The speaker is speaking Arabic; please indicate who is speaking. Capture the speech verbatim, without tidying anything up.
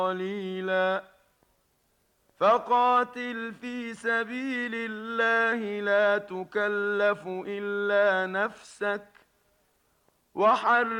Speaker 1: قليلا فقاتل في سبيل الله لا تكلف إلا نفسك وحرص